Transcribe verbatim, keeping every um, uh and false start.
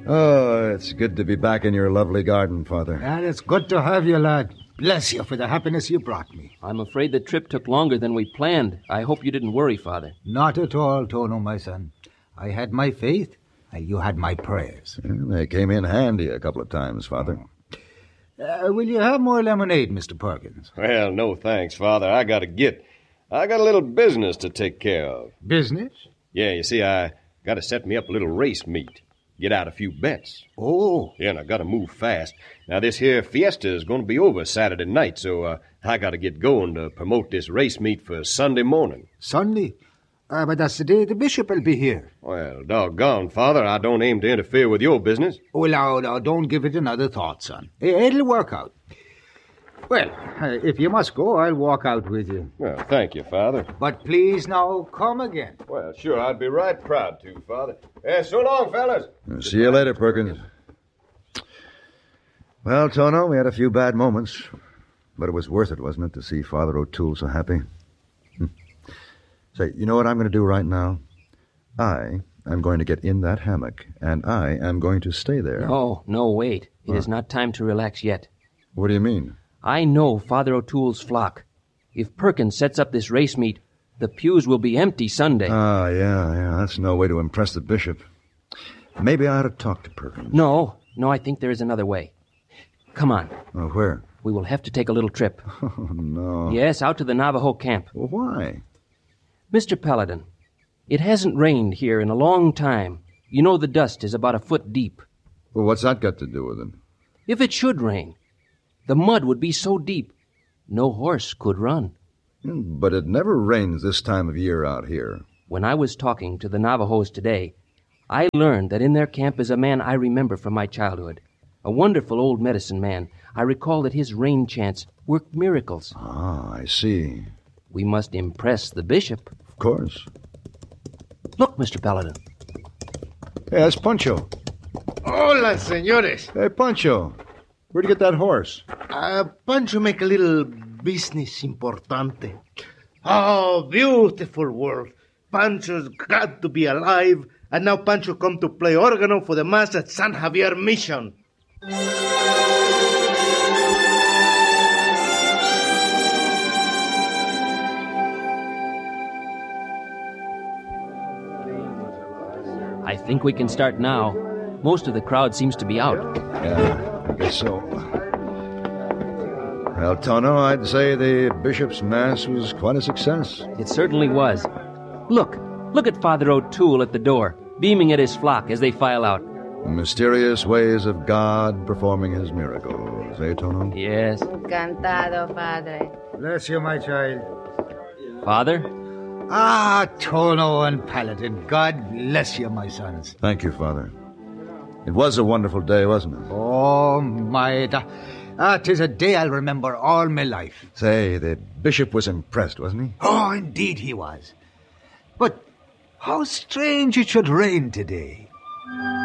Oh, it's good to be back in your lovely garden, Father. And it's good to have you, lad. Bless you for the happiness you brought me. I'm afraid the trip took longer than we planned. I hope you didn't worry, Father. Not at all, Tono, my son. I had my faith, and you had my prayers. Well, they came in handy a couple of times, Father. Uh, will you have more lemonade, Mister Perkins? Well, no thanks, Father. I gotta get. I got a little business to take care of. Business? Yeah, you see, I gotta set me up a little race meet. Get out a few bets. Oh. Yeah, and I gotta move fast. Now, this here fiesta is gonna be over Saturday night, so uh, I gotta get going to promote this race meet for Sunday morning. Sunday? Uh, but that's the day the bishop will be here. Well, doggone, Father, I don't aim to interfere with your business. Oh, now, now, don't give it another thought, son. It'll work out. Well, uh, if you must go, I'll walk out with you. Well, thank you, Father. But please now, come again. Well, sure, I'd be right proud to, Father. Yeah, so long, fellas. See you later, Perkins. Well, Tono, we had a few bad moments, but it was worth it, wasn't it, to see Father O'Toole so happy? Hm. Say, you know what I'm going to do right now? I am going to get in that hammock, and I am going to stay there. No, no, wait. It Huh? is not time to relax yet. What do you mean? I know Father O'Toole's flock. If Perkins sets up this race meet, the pews will be empty Sunday. Ah, yeah, yeah, that's no way to impress the bishop. Maybe I ought to talk to Perkins. No, no, I think there is another way. Come on. Oh, where? We will have to take a little trip. Oh, no. Yes, out to the Navajo camp. Well, why? Mister Paladin, it hasn't rained here in a long time. You know the dust is about a foot deep. Well, what's that got to do with it? If it should rain, the mud would be so deep, no horse could run. But it never rains this time of year out here. When I was talking to the Navajos today, I learned that in their camp is a man I remember from my childhood. A wonderful old medicine man. I recall that his rain chants worked miracles. Ah, I see. We must impress the bishop. Of course. Look, Mister Paladin. Hey, that's Pancho. Hola, señores. Hey, Pancho. Where'd you get that horse? Uh, Pancho make a little business importante. Oh, beautiful world. Pancho's got to be alive, and now Pancho come to play organo for the mass at San Javier Mission. I think we can start now. Most of the crowd seems to be out. Yeah, I guess so. Well, Tono, I'd say the bishop's mass was quite a success. It certainly was. Look, look at Father O'Toole at the door, beaming at his flock as they file out. Mysterious ways of God performing his miracles, eh, Tono? Yes. Cantado, Padre. Bless you, my child. Father? Ah, Tono and Paladin, God bless you, my sons. Thank you, Father. It was a wonderful day, wasn't it? Oh, my... Da- ah, 'tis a day I'll remember all my life. Say, the bishop was impressed, wasn't he? Oh, indeed he was. But how strange it should rain today.